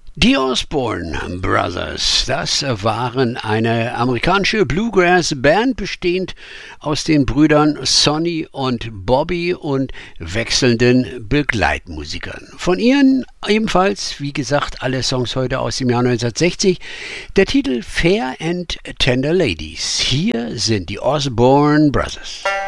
Die Osborne Brothers, das waren eine amerikanische Bluegrass-Band, bestehend aus den Brüdern Sonny und Bobby und wechselnden Begleitmusikern. Von ihnen ebenfalls, wie gesagt, alle Songs heute aus dem Jahr 1960. Der Titel Fair and Tender Ladies. Hier sind die Osborne Brothers.